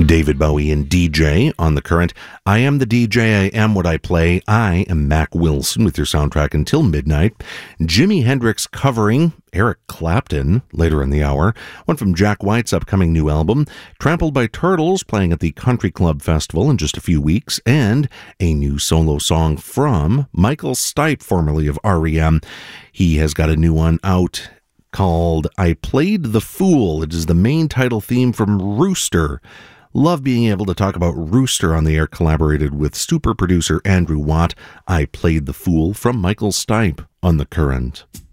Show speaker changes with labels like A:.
A: David Bowie and DJ on The Current. I am the DJ, I am what I play. I am Mac Wilson with your soundtrack until midnight. Jimi Hendrix covering Eric Clapton later in the hour. One from Jack White's upcoming new album. Trampled by Turtles playing at the Country Club Festival in just a few weeks. And a new solo song from Michael Stipe, formerly of R.E.M. He has got a new one out called I Played the Fool. It is the main title theme from Rooster. Love being able to talk about Rooster on the air. Collaborated with super producer Andrew Watt. I Played the Fool from Michael Stipe on The Current.